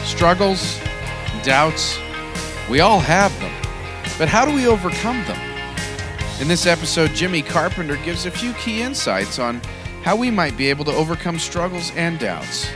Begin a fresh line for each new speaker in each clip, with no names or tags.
Struggles, doubts, we all have them. But how do we overcome them? In this episode, Jimmy Carpenter gives a few key insights on how we might be able to overcome struggles and doubts.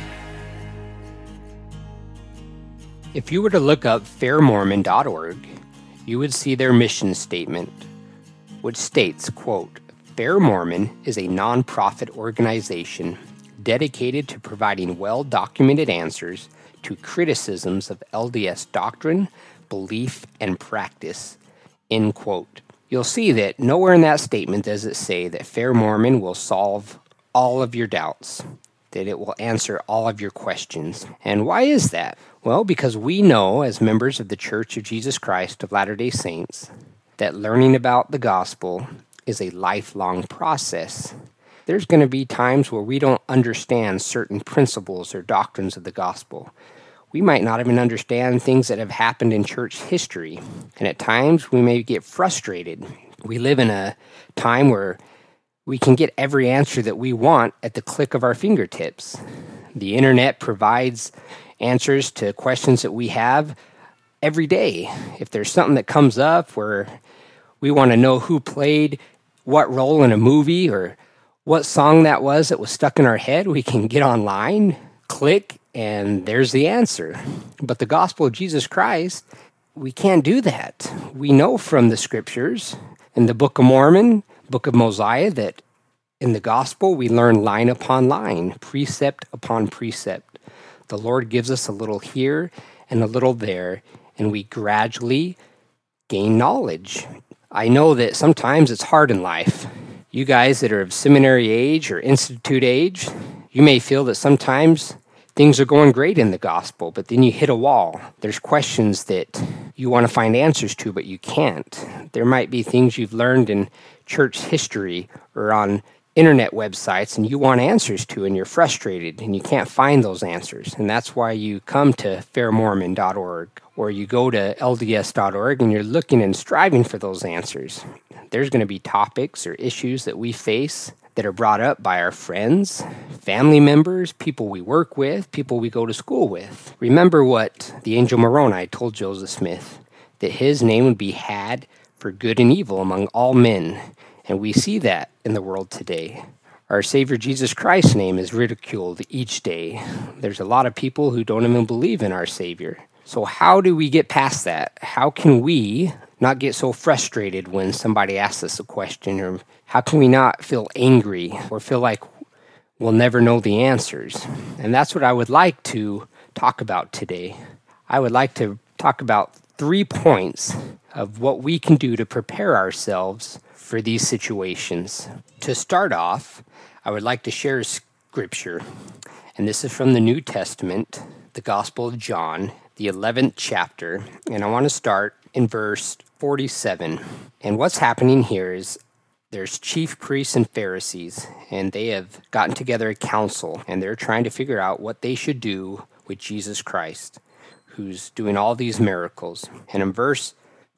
If you were to look up fairmormon.org, you would see their mission statement, which states, quote, Fair Mormon is a non-profit organization dedicated to providing well-documented answers to criticisms of LDS doctrine, belief, and practice, end quote. You'll see that nowhere in that statement does it say that Fair Mormon will solve all of your doubts, that it will answer all of your questions. And why is that? Well, because we know as members of the Church of Jesus Christ of Latter-day Saints that learning about the gospel is a lifelong process. There's going to be times where we don't understand certain principles or doctrines of the gospel. We might not even understand things that have happened in church history. And at times we may get frustrated. We live in a time where we can get every answer that we want at the click of our fingertips. The internet provides answers to questions that we have every day. If there's something that comes up where we want to know who played what role in a movie or what song that was stuck in our head, we can get online, click, and there's the answer. But the gospel of Jesus Christ, we can't do that. We know from the scriptures, in the Book of Mormon, Book of Mosiah, that in the gospel we learn line upon line, precept upon precept. The Lord gives us a little here and a little there, and we gradually gain knowledge. I know that sometimes it's hard in life. You guys that are of seminary age or institute age, you may feel that sometimes things are going great in the gospel, but then you hit a wall. There's questions that you want to find answers to, but you can't. There might be things you've learned in church history or on internet websites and you want answers to, and you're frustrated and you can't find those answers. And that's why you come to fairmormon.org or you go to lds.org and you're looking and striving for those answers. There's going to be topics or issues that we face that are brought up by our friends, family members, people we work with, people we go to school with. Remember what the angel Moroni told Joseph Smith, that his name would be had for good and evil among all men. And we see that in the world today. Our Savior Jesus Christ's name is ridiculed each day. There's a lot of people who don't even believe in our Savior. So how do we get past that? How can we not get so frustrated when somebody asks us a question? Or how can we not feel angry or feel like we'll never know the answers? And that's what I would like to talk about today. I would like to talk about 3 points of what we can do to prepare ourselves for these situations. To start off, I would like to share a scripture, and this is from the New Testament, the Gospel of John, the 11th chapter, and I want to start in verse 47. And what's happening here is there's chief priests and Pharisees, and they have gotten together a council, and they're trying to figure out what they should do with Jesus Christ, who's doing all these miracles. And in verse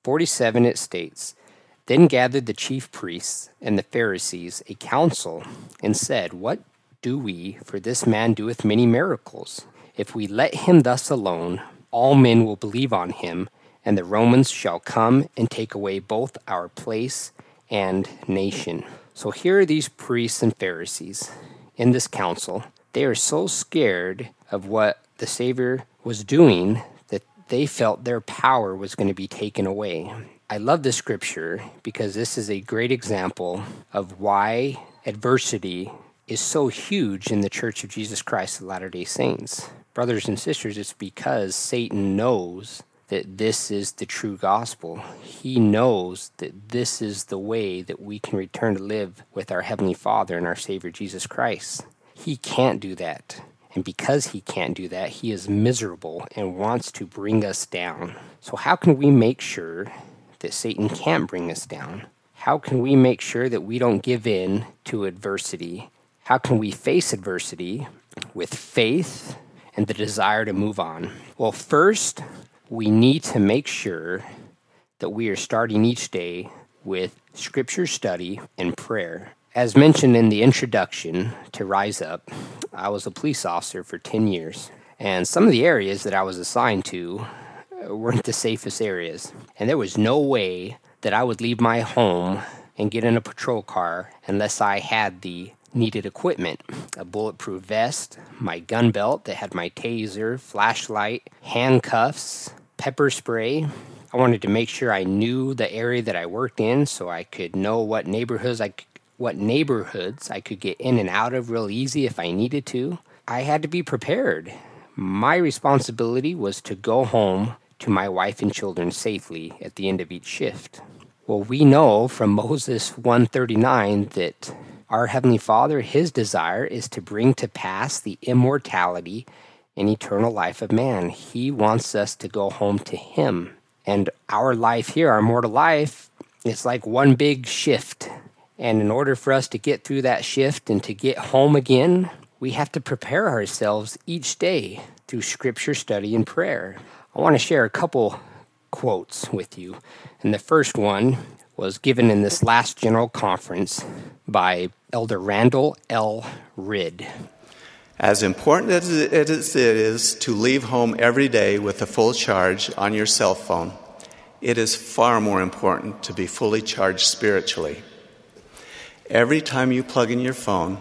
47 it states, Then gathered the chief priests and the Pharisees a council, and said, What do we? For this man doeth many miracles. If we let him thus alone, all men will believe on him, and the Romans shall come and take away both our place and nation. So here are these priests and Pharisees in this council. They are so scared of what the Savior was doing that they felt their power was going to be taken away. I love this scripture because this is a great example of why adversity is so huge in the Church of Jesus Christ of Latter-day Saints. Brothers and sisters, it's because Satan knows that this is the true gospel. He knows that this is the way that we can return to live with our Heavenly Father and our Savior Jesus Christ. He can't do that. And because he can't do that, he is miserable and wants to bring us down. So how can we make sure that Satan can't bring us down? How can we make sure that we don't give in to adversity? How can we face adversity with faith and the desire to move on? Well, first, we need to make sure that we are starting each day with scripture study and prayer. As mentioned in the introduction to Rise Up, I was a police officer for 10 years. And some of the areas that I was assigned to weren't the safest areas. And there was no way that I would leave my home and get in a patrol car unless I had the needed equipment: a bulletproof vest, my gun belt that had my taser, flashlight, handcuffs, pepper spray. I wanted to make sure I knew the area that I worked in so I could know what neighborhoods I could get in and out of real easy if I needed to. I had to be prepared. My responsibility was to go home to my wife and children safely at the end of each shift. Well, we know from Moses 139 that our Heavenly Father, His desire is to bring to pass the immortality and eternal life of man. He wants us to go home to Him. And our life here, our mortal life, is like one big shift. And in order for us to get through that shift and to get home again, we have to prepare ourselves each day through scripture study and prayer. I want to share a couple quotes with you. And the first one was given in this last general conference by Elder Randall L. Ridd.
As important as it is to leave home every day with a full charge on your cell phone, it is far more important to be fully charged spiritually. Every time you plug in your phone,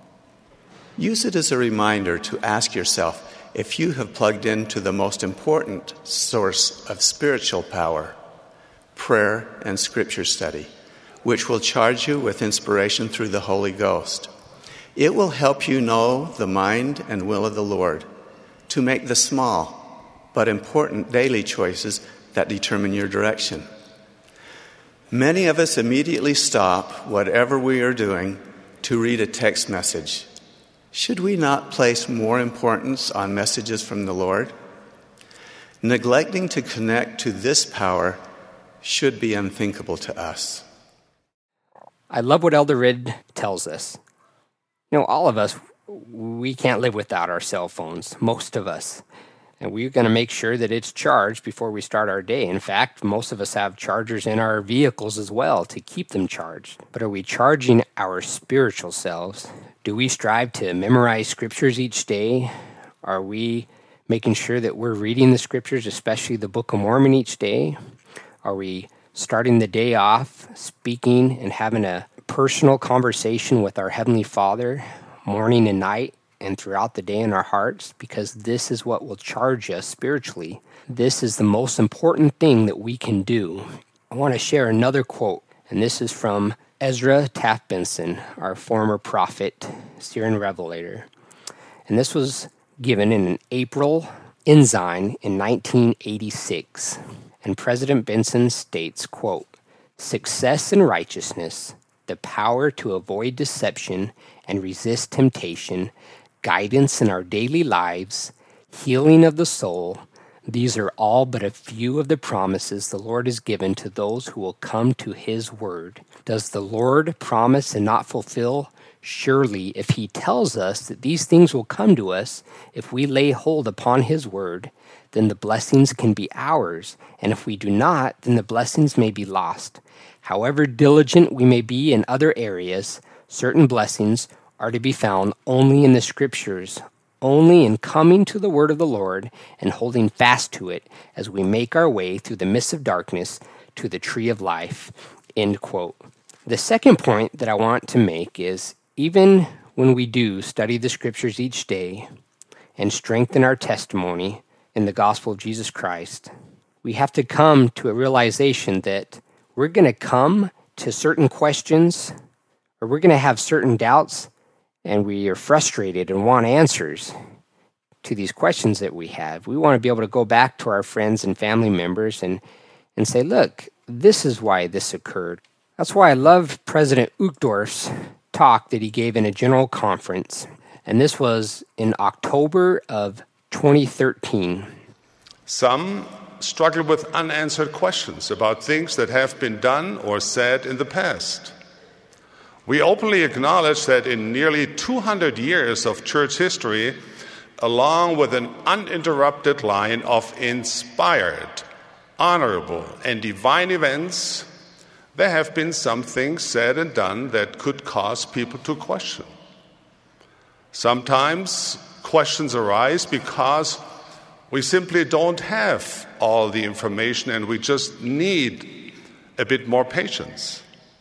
use it as a reminder to ask yourself if you have plugged into the most important source of spiritual power, prayer and scripture study, which will charge you with inspiration through the Holy Ghost. It will help you know the mind and will of the Lord to make the small but important daily choices that determine your direction. Many of us immediately stop whatever we are doing to read a text message. Should we not place more importance on messages from the Lord? Neglecting to connect to this power should be unthinkable to us.
I love what Elder Ridd tells us. You know, all of us, we can't live without our cell phones, most of us. And we're going to make sure that it's charged before we start our day. In fact, most of us have chargers in our vehicles as well to keep them charged. But are we charging our spiritual selves? Do we strive to memorize scriptures each day? Are we making sure that we're reading the scriptures, especially the Book of Mormon, each day? Are we starting the day off speaking and having a personal conversation with our Heavenly Father, morning and night, and throughout the day in our hearts? Because this is what will charge us spiritually. This is the most important thing that we can do. I want to share another quote, and this is from Ezra Taft Benson, our former prophet, seer and revelator. And this was given in an April Ensign in 1986. And President Benson states, quote, "Success in righteousness, the power to avoid deception and resist temptation, guidance in our daily lives, healing of the soul, these are all but a few of the promises the Lord has given to those who will come to His word. Does the Lord promise and not fulfill? Surely, if He tells us that these things will come to us, if we lay hold upon His word, then the blessings can be ours, and if we do not, then the blessings may be lost. However diligent we may be in other areas, certain blessings are to be found only in the Scriptures, only in coming to the word of the Lord and holding fast to it as we make our way through the mists of darkness to the tree of life." End quote. The second point that I want to make is, even when we do study the Scriptures each day and strengthen our testimony in the gospel of Jesus Christ, we have to come to a realization that we're going to come to certain questions, or we're going to have certain doubts, and we are frustrated and want answers to these questions that we have. We want to be able to go back to our friends and family members and say, look, this is why this occurred. That's why I love President Uchtdorf's talk that he gave in a general conference. And this was in October of 2013.
Some struggle with unanswered questions about things that have been done or said in the past. We openly acknowledge that in nearly 200 years of church history, along with an uninterrupted line of inspired, honorable, and divine events, there have been some things said and done that could cause people to question. Sometimes questions arise because we simply don't have all the information and we just need a bit more patience.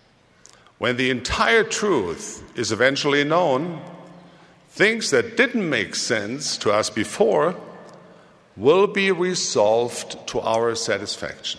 When the entire truth is eventually known, things that didn't make sense to us before will be resolved to our satisfaction.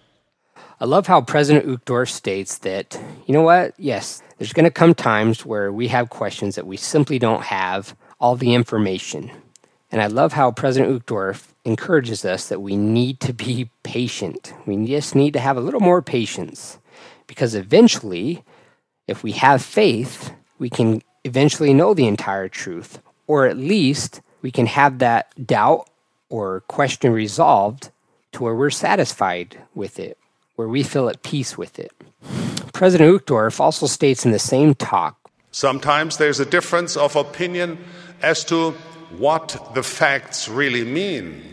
I love how President Uchtdorf states that, you know what, yes, there's going to come times where we have questions that we simply don't have all the information. And I love how President Uchtdorf encourages us that we need to be patient. We just need to have a little more patience because eventually, if we have faith, we can eventually know the entire truth, or at least we can have that doubt or question resolved to where we're satisfied with it, where we feel at peace with it. President Uchtdorf also states in the same talk,
sometimes there's a difference of opinion as to what the facts really mean.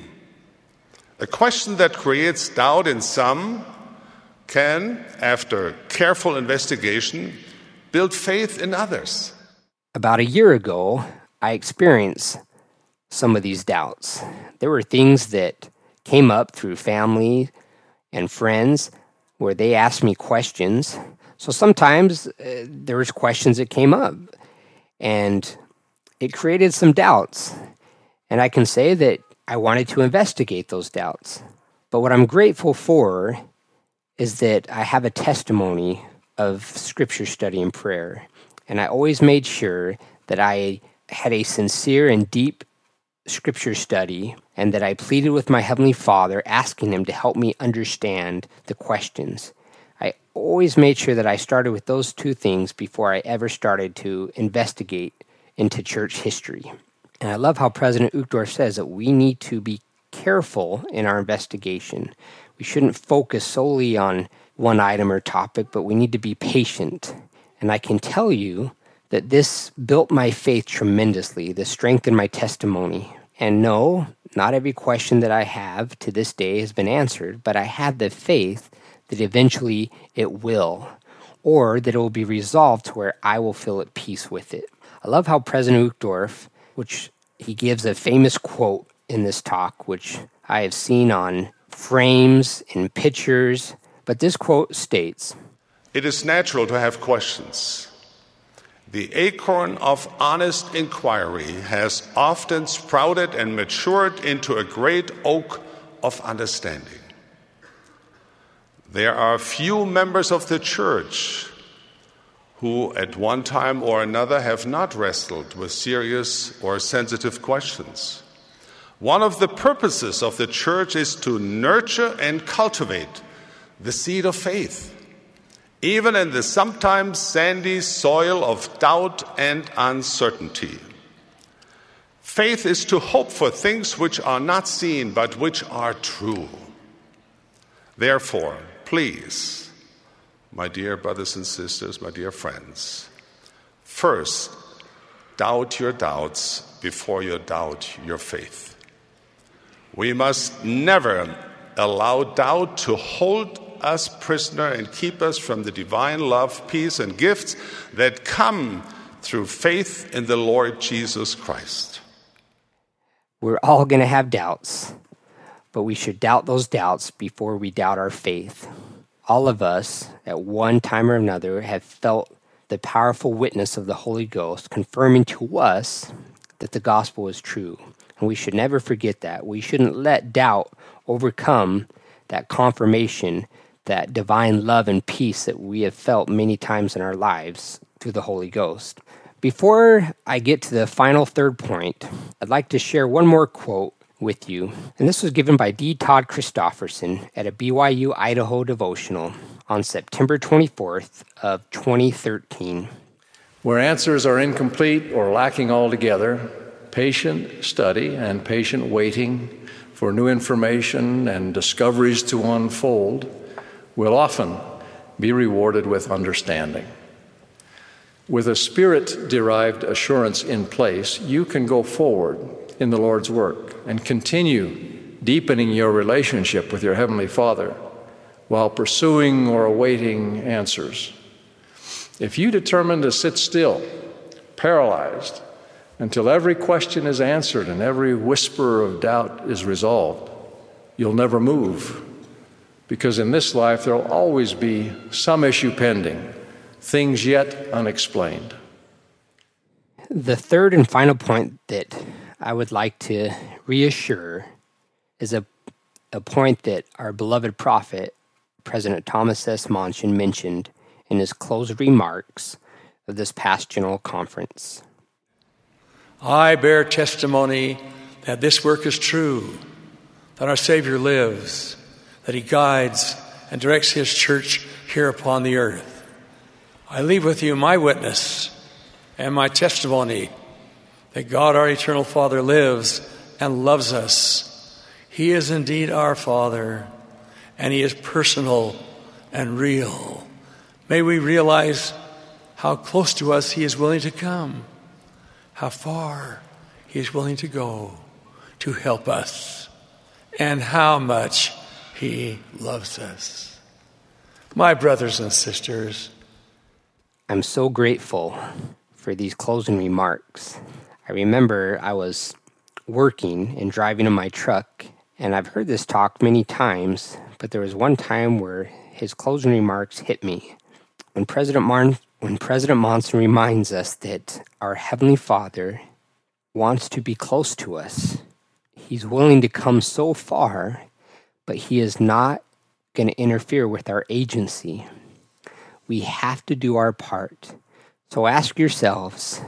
A question that creates doubt in some can, after careful investigation, build faith in others.
About a year ago, I experienced some of these doubts. There were things that came up through family and friends where they asked me questions. So sometimes there was questions that came up and it created some doubts. And I can say that I wanted to investigate those doubts. But what I'm grateful for is that I have a testimony of scripture study and prayer. And I always made sure that I had a sincere and deep scripture study and that I pleaded with my Heavenly Father, asking Him to help me understand the questions. I always made sure that I started with those two things before I ever started to investigate into church history. And I love how President Uchtdorf says that we need to be careful in our investigation. We shouldn't focus solely on one item or topic, but we need to be patient. And I can tell you that this built my faith tremendously. This strengthened my testimony. And no, not every question that I have to this day has been answered, but I have the faith that eventually it will, or that it will be resolved to where I will feel at peace with it. I love how President Uchtdorf, which he gives a famous quote in this talk, which I have seen on frames and pictures, but this quote states,
"It is natural to have questions. The acorn of honest inquiry has often sprouted and matured into a great oak of understanding. There are few members of the church who at one time or another have not wrestled with serious or sensitive questions. One of the purposes of the church is to nurture and cultivate the seed of faith, even in the sometimes sandy soil of doubt and uncertainty. Faith is to hope for things which are not seen but which are true. Therefore, please, my dear brothers and sisters, my dear friends, first, doubt your doubts before you doubt your faith. We must never allow doubt to hold us prisoner and keep us from the divine love, peace, and gifts that come through faith in the Lord Jesus Christ."
We're all going to have doubts, but we should doubt those doubts before we doubt our faith. All of us, at one time or another, have felt the powerful witness of the Holy Ghost confirming to us that the gospel is true. And we should never forget that. We shouldn't let doubt overcome that confirmation, that divine love and peace that we have felt many times in our lives through the Holy Ghost. Before I get to the final third point, I'd like to share one more quote with you. And this was given by D. Todd Christofferson at a BYU Idaho devotional on September 24th of 2013.
"Where answers are incomplete or lacking altogether, patient study and patient waiting for new information and discoveries to unfold will often be rewarded with understanding. With a Spirit-derived assurance in place, you can go forward in the Lord's work and continue deepening your relationship with your Heavenly Father while pursuing or awaiting answers. If you determine to sit still, paralyzed, until every question is answered and every whisper of doubt is resolved, you'll never move. Because in this life, there'll always be some issue pending, things yet unexplained.
The third and final point that I would like to reassure is a point that our beloved prophet, President Thomas S. Monson, mentioned in his closing remarks of this past General Conference.
I bear testimony that this work is true, that our Savior lives, that he guides and directs his church here upon the earth. I leave with you my witness and my testimony that God, our eternal Father, lives and loves us. He is indeed our Father, and he is personal and real. May we realize how close to us he is willing to come, how far he is willing to go to help us, and how much he loves us. My brothers and sisters,
I'm so grateful for these closing remarks. I remember I was working and driving in my truck, and I've heard this talk many times, but there was one time where his closing remarks hit me. When President Monson reminds us that our Heavenly Father wants to be close to us, he's willing to come so far, but he is not going to interfere with our agency. We have to do our part. So ask yourselves,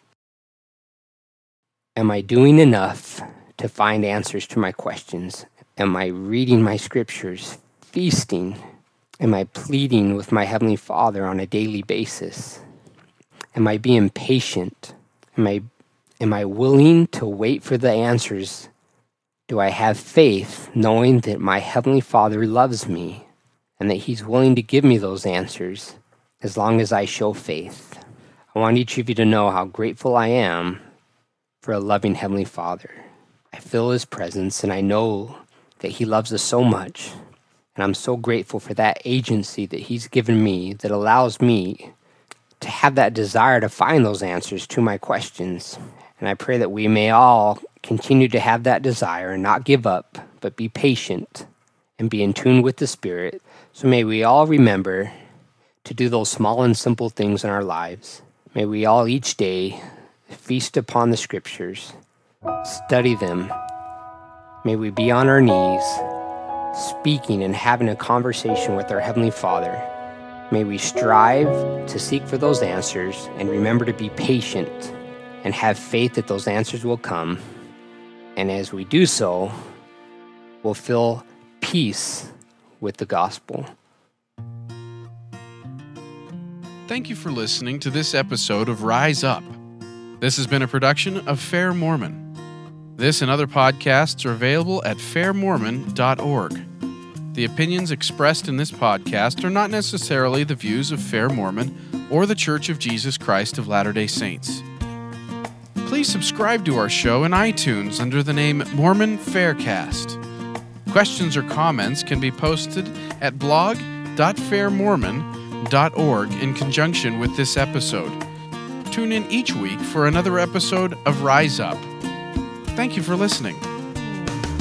am I doing enough to find answers to my questions? Am I reading my scriptures, feasting? Am I pleading with my Heavenly Father on a daily basis? Am I being patient? Am I willing to wait for the answers? Do I have faith knowing that my Heavenly Father loves me and that he's willing to give me those answers as long as I show faith? I want each of you to know how grateful I am for a loving Heavenly Father. I feel his presence and I know that he loves us so much. And I'm so grateful for that agency that he's given me that allows me to have that desire to find those answers to my questions. And I pray that we may all continue to have that desire and not give up, but be patient and be in tune with the Spirit. So may we all remember to do those small and simple things in our lives. May we all each day feast upon the Scriptures, study them. May we be on our knees, speaking and having a conversation with our Heavenly Father. May we strive to seek for those answers and remember to be patient and have faith that those answers will come. And as we do so, we'll feel peace with the gospel.
Thank you for listening to this episode of Rise Up. This has been a production of Fair Mormon. This and other podcasts are available at fairmormon.org. The opinions expressed in this podcast are not necessarily the views of Fair Mormon or the Church of Jesus Christ of Latter-day Saints. Please subscribe to our show in iTunes under the name Mormon Faircast. Questions or comments can be posted at blog.fairmormon.org in conjunction with this episode. Tune in each week for another episode of Rise Up. Thank you for listening.